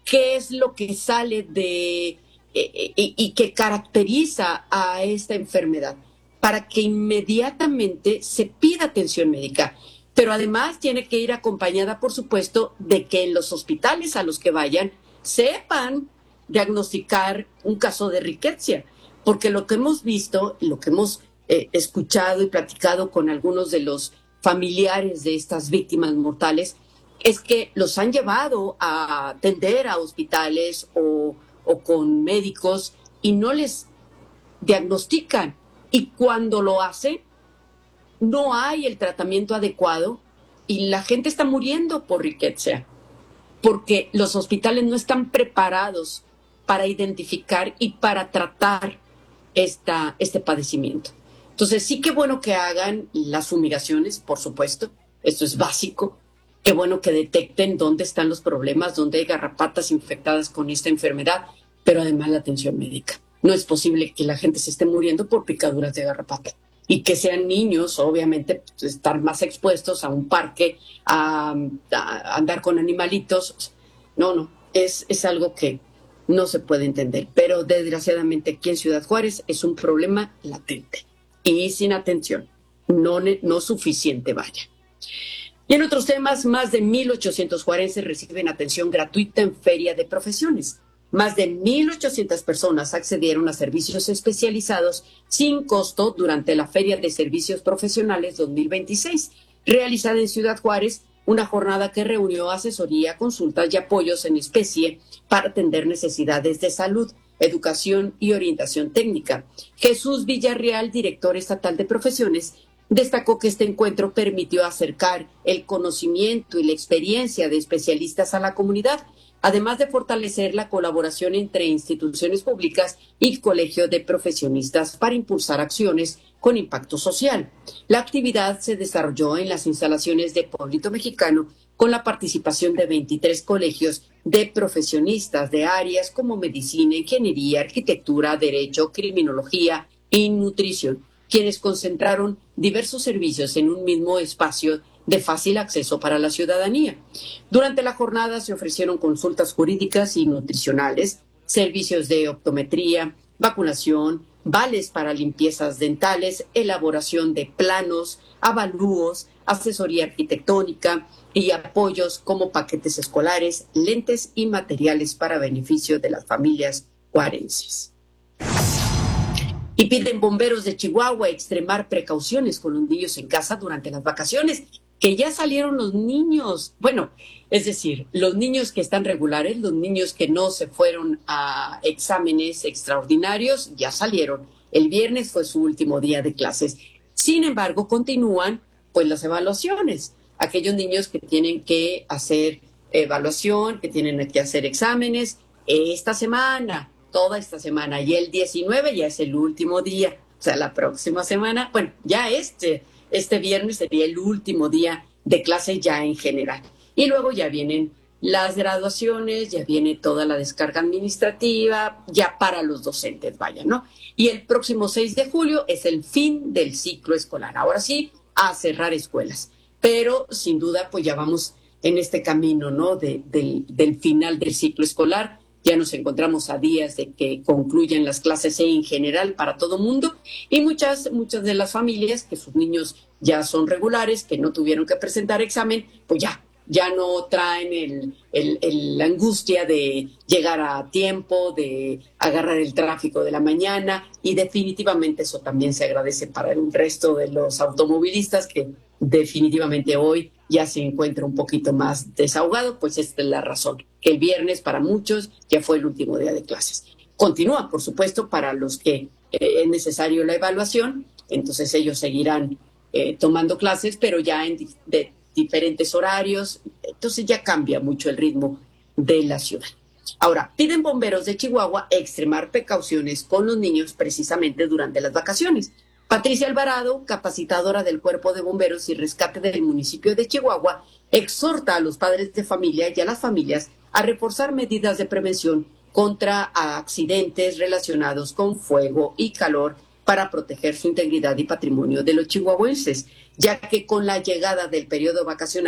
qué es lo que sale y que caracteriza a esta enfermedad, para que inmediatamente se pida atención médica. Pero además tiene que ir acompañada, por supuesto, de que en los hospitales a los que vayan sepan diagnosticar un caso de riqueza, porque lo que hemos visto, lo que hemos escuchado y platicado con algunos de los familiares de estas víctimas mortales, es que los han llevado a atender a hospitales o con médicos y no les diagnostican. Y cuando lo hacen, no hay el tratamiento adecuado y la gente está muriendo por riqueza, porque los hospitales no están preparados para identificar y para tratar este padecimiento. Entonces, sí que bueno que hagan las fumigaciones, por supuesto, esto es básico. Qué bueno que detecten dónde están los problemas, dónde hay garrapatas infectadas con esta enfermedad, pero además la atención médica. No es posible que la gente se esté muriendo por picaduras de garrapata y que sean niños, obviamente, pues, estar más expuestos a un parque, a andar con animalitos. No, es algo que no se puede entender, pero desgraciadamente aquí en Ciudad Juárez es un problema latente y sin atención, no suficiente, vaya. Y en otros temas, más de 1,800 juarenses reciben atención gratuita en Feria de Profesiones. Más de 1,800 personas accedieron a servicios especializados sin costo durante la Feria de Servicios Profesionales 2026, realizada en Ciudad Juárez, una jornada que reunió asesoría, consultas y apoyos en especie para atender necesidades de salud, educación y orientación técnica. Jesús Villarreal, director estatal de profesiones, destacó que este encuentro permitió acercar el conocimiento y la experiencia de especialistas a la comunidad, además de fortalecer la colaboración entre instituciones públicas y colegio de profesionistas para impulsar acciones con impacto social. La actividad se desarrolló en las instalaciones de Pueblito Mexicano con la participación de 23 colegios de profesionistas de áreas como medicina, ingeniería, arquitectura, derecho, criminología y nutrición, quienes concentraron diversos servicios en un mismo espacio de fácil acceso para la ciudadanía. Durante la jornada se ofrecieron consultas jurídicas y nutricionales, servicios de optometría, vacunación, vales para limpiezas dentales, elaboración de planos, avalúos, asesoría arquitectónica y apoyos como paquetes escolares, lentes y materiales para beneficio de las familias juarenses. Y piden bomberos de Chihuahua extremar precauciones con los niños en casa durante las vacaciones, que ya salieron los niños. Bueno, es decir, los niños que están regulares, los niños que no se fueron a exámenes extraordinarios, ya salieron. El viernes fue su último día de clases. Sin embargo, continúan pues las evaluaciones. Aquellos niños que tienen que hacer evaluación, que tienen que hacer exámenes esta semana, toda esta semana, y el 19 ya es el último día, o sea, la próxima semana, bueno, ya este viernes sería el último día de clase ya en general. Y luego ya vienen las graduaciones, ya viene toda la descarga administrativa, ya para los docentes, vaya, ¿no? Y el próximo 6 de julio es el fin del ciclo escolar. Ahora sí, a cerrar escuelas. Pero, sin duda, pues ya vamos en este camino, ¿no? Del final del ciclo escolar. Ya nos encontramos a días de que concluyan las clases en general para todo mundo, y muchas de las familias que sus niños ya son regulares, que no tuvieron que presentar examen, pues ya no traen la angustia de llegar a tiempo, de agarrar el tráfico de la mañana, y definitivamente eso también se agradece para el resto de los automovilistas que definitivamente hoy ya se encuentra un poquito más desahogado, pues esta es la razón, que el viernes para muchos ya fue el último día de clases. Continúa, por supuesto, para los que es necesario la evaluación, entonces ellos seguirán tomando clases, pero ya de diferentes horarios, entonces ya cambia mucho el ritmo de la ciudad. Ahora, piden bomberos de Chihuahua extremar precauciones con los niños precisamente durante las vacaciones. Patricia Alvarado, capacitadora del Cuerpo de Bomberos y Rescate del municipio de Chihuahua, exhorta a los padres de familia y a las familias a reforzar medidas de prevención contra accidentes relacionados con fuego y calor para proteger su integridad y patrimonio de los chihuahuenses, ya que con la llegada del periodo vacacional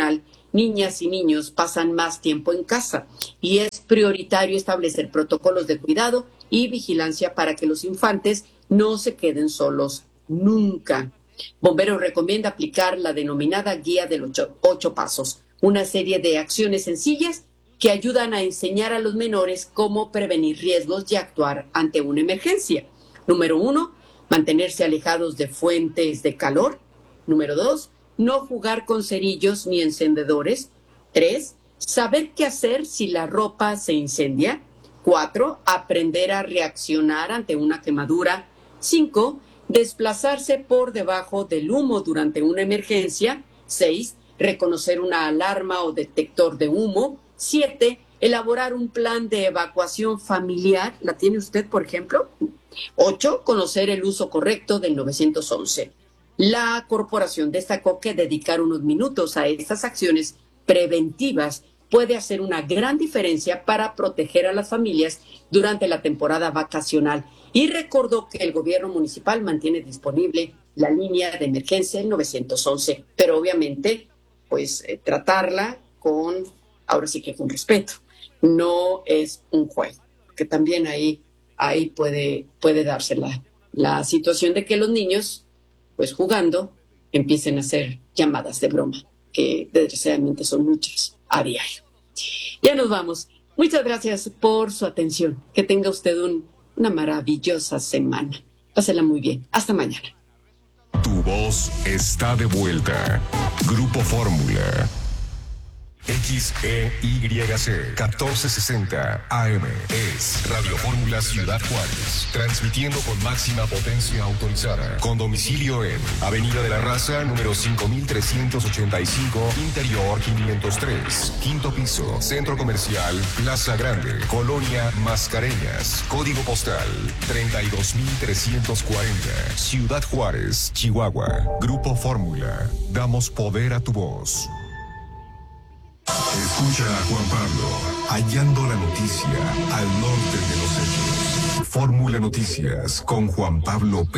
niñas y niños pasan más tiempo en casa y es prioritario establecer protocolos de cuidado y vigilancia para que los infantes no se queden solos nunca. Bomberos recomienda aplicar la denominada guía de los 8 pasos, una serie de acciones sencillas que ayudan a enseñar a los menores cómo prevenir riesgos y actuar ante una emergencia. Número 1, mantenerse alejados de fuentes de calor. Número 2, no jugar con cerillos ni encendedores. 3, saber qué hacer si la ropa se incendia. 4, aprender a reaccionar ante una quemadura. 5, desplazarse por debajo del humo durante una emergencia. 6, reconocer una alarma o detector de humo. 7, elaborar un plan de evacuación familiar. ¿La tiene usted, por ejemplo? 8, conocer el uso correcto del 911. La corporación destacó que dedicar unos minutos a estas acciones preventivas puede hacer una gran diferencia para proteger a las familias durante la temporada vacacional y recordó que el gobierno municipal mantiene disponible la línea de emergencia el 911, pero obviamente pues tratarla con, ahora sí que con respeto, no es un juego, porque también ahí puede darse la situación de que los niños pues jugando empiecen a hacer llamadas de broma, que desgraciadamente son muchas a diario. Ya nos vamos. Muchas gracias por su atención. Que tenga usted una maravillosa semana. Pásela muy bien. Hasta mañana. Tu voz está de vuelta. Grupo Fórmula. XEYC 1460 AM es Radio Fórmula Ciudad Juárez, transmitiendo con máxima potencia autorizada, con domicilio en Avenida de la Raza, número 5385, Interior 503, quinto piso, Centro Comercial Plaza Grande, Colonia Mascareñas, código postal 32340, Ciudad Juárez, Chihuahua. Grupo Fórmula, damos poder a tu voz. Escucha a Juan Pablo, hallando la noticia al norte de los hechos. Fórmula Noticias con Juan Pablo Pérez.